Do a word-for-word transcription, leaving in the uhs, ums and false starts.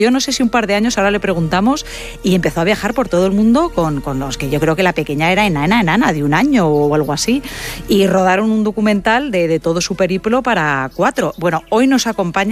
Yo no sé si un par de años, ahora le preguntamos, y empezó a viajar por todo el mundo con, con los que yo creo que la pequeña era enana, enana, de un año o algo así, y rodaron un documental de, de todo su periplo para Cuatro. Bueno, hoy nos acompaña